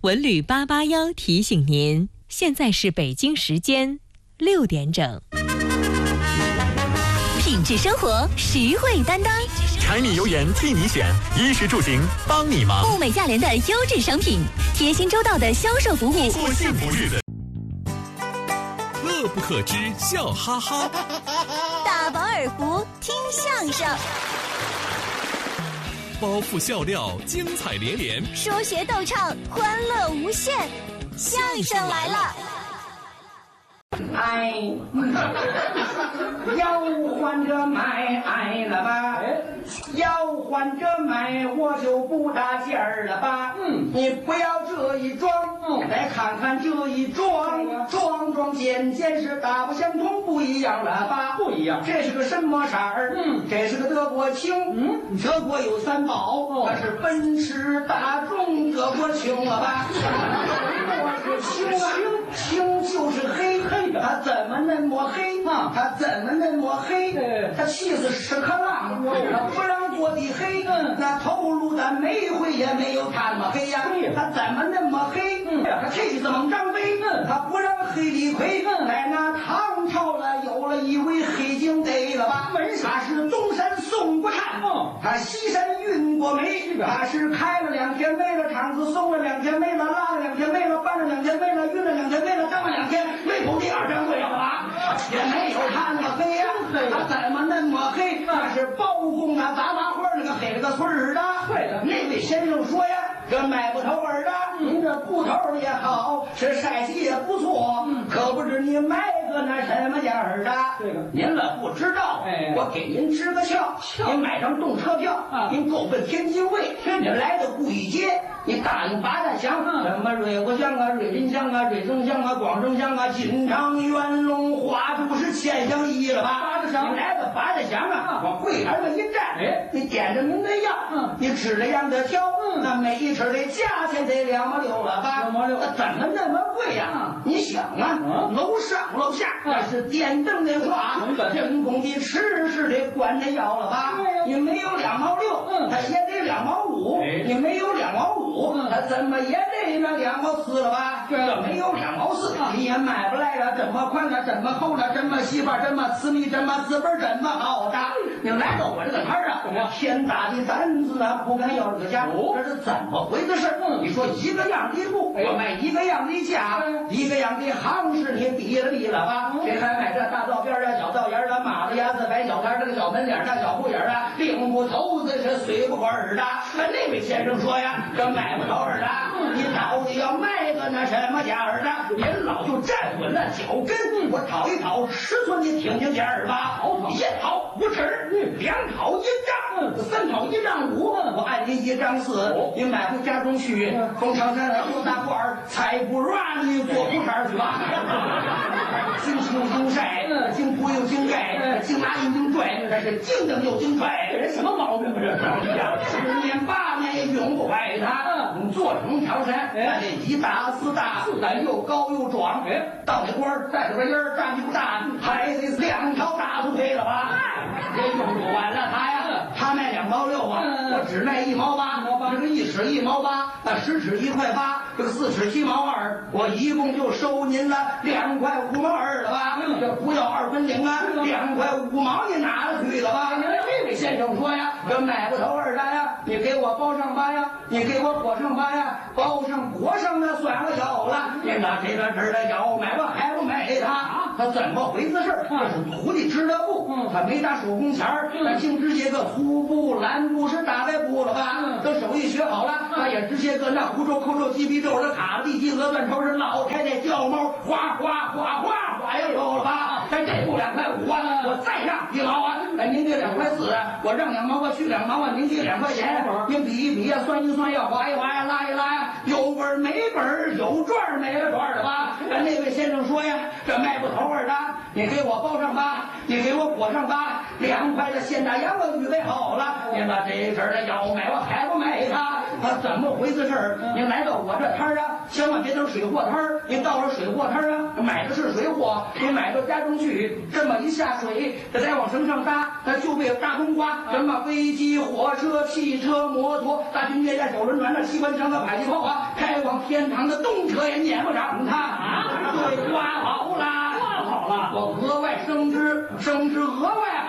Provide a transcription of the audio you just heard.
文旅881提醒您，现在是北京时间6点整。 品质生活，实惠担当。 柴米油盐替你选，衣食住行帮你忙。 物美价廉的优质商品，贴心周到的销售服务， 过幸福日子。 乐不可支，笑哈哈。 大饱耳福，听相声。 包袱笑料，精彩连连。 说学逗唱，欢乐无限。相声来了。 哎，要换着买了吧？要换着买，我就不搭劲儿了吧？你不要这一装，再看看这一装，装件是大不相同，不一样了吧？不一样，这是个什么色儿？这是个德国青。德国有3宝，那是奔驰、大众、德国青了吧？我是青啊，青就是黑。他怎么那么黑啊？他怎么那么黑？他气死屎壳郎，他不让做的黑。那头颅的煤灰也没有他那么黑呀。他怎么那么黑？他气死猛张飞，他不让黑李逵。在那唐朝了，有了一位黑警队了吧？他是东山送过炭，他西山运过煤，他是开了2天煤了，厂子送了2天煤了，拉了2天煤了，搬了2天煤了，运了2天煤了，挣了2天，没头第2张对了吧？也没有他那么黑呀，他怎么那么黑？那是包公啊，杂花花那个黑了个村儿的。对的，那位先生说呀，这买不头儿的，您这布头也好，是晒洗也不错，可不知你买个那什么样儿的。这个您了不知道，我给您支个窍，您买张动车票，您够奔天津卫，您来到故意街，你答应八大乡，什么瑞国乡啊、瑞林乡啊、瑞增乡啊、广州乡啊、锦昌、元龙、花都是千乡一了吧？你来到八大乡啊，往柜台上一站，你点着您的药，你指着样的挑，那每一尺的价钱得2毛6了吧？2毛6，那怎么那么贵呀？你想啊，楼上楼下那是电灯的话，人工的吃是得管着要了吧？你没有2毛6，他也得2毛5，你没有2毛5，他怎么也得那2毛4了吧？这没有2毛4，你也买不来了。这么宽了，这么厚了，这么细吧，这么私密，这么资本，这么好的。你来到我这个摊儿啊，天大的担子呢，不敢要这个价，这是怎么回的事？你说一个样的布，我卖一个样的价，一个样的行市，你比了吧？谁还买这大道边啊、小道沿的、马子牙子、白小摊这个小门脸、大小铺眼的、领不头子是随不管儿的。那位先生说呀，这买不头儿的，你到底要卖个那什么价儿的？您老就站稳了脚跟，我讨一讨尺寸，你听听价儿吧。1讨5尺，2讨1丈，3讨1丈5，我按您1丈4，你买回家中去，从长山来做大褂儿，才不让你做裤衩去吧。经青经晒，经铺又经盖，经拿又经拽，这是经蹬又经拽，这人什么毛病啊？这10年8年也永不坏他。做成长山，那得1大4大，4大又高又壮。到那官带着个音儿，站不大，还得2条大腿配了吧？也用不完了他呀，他卖2毛6啊，我只卖1毛8，这个1尺1毛8，那10尺1块8，这个4尺7毛2，我一共就收您了2块5毛2了吧？这不要2分领啊，2块5毛你拿了去了吧？这位先生说呀，这买不头儿的呀，你给我包上吧呀，你给我裹上吧呀，包上裹上那算我有了。您拿这个事的要买吧，还不买他怎么回事？这是徒弟织的布，他没打手工钱儿，他净织些个粗布、蓝布是大白布了吧？等手艺学好了，他也织些个那胡诌、扣诌、鸡皮皱是卡地、鸡鹅断头是老太太叫猫，哗哗哗哗哗又有了吧？这布2块5啊，我再让1毛啊，您给2块4，我让2毛，我去2毛啊，您给2块钱，您比一比呀，算一算呀，划一划呀，拉一拉呀，有本没本，有赚没了赚的吧？那位先生说呀，这卖不头儿的，你给我包上吧，你给我裹上吧，2块的现大洋我预备好了，您把这阵儿的要买我还不买他？ 怎么回事儿？您来到我这摊儿啊，千万别等水货摊儿。您到了水货摊儿啊，买的是水货，您买到家中去，这么一下水，再往绳上搭，那就被大冬瓜，什么飞机、火车、汽车、摩托、大军列战、小轮船、那机关枪、那迫击炮啊，开往天堂的动车也撵不上它啊！对，刮好了，刮好了，我额外升职额外